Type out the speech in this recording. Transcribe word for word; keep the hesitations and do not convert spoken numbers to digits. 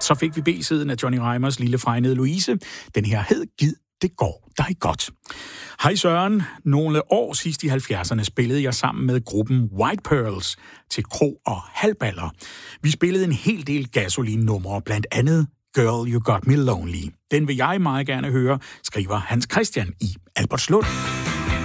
Så fik vi B-siden af Johnny Reimers Lille fregnede Louise. Den her hed Gid det går dig godt. Hej Søren. Nogle år sidst i halvfjerdserne spillede jeg sammen med gruppen White Pearls til kro og halvballer. Vi spillede en hel del Gasolin-numre, blandt andet Girl You Got Me Lonely. Den vil jeg meget gerne høre, skriver Hans Christian i Albertslund.